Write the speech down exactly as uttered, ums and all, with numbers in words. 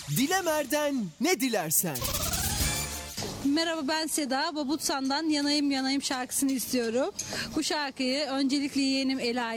Dilemer'den ne dilersen. Merhaba, ben Seda. Babutsan'dan Yanayım Yanayım şarkısını istiyorum. Bu şarkıyı öncelikle yeğenim Ela'ya,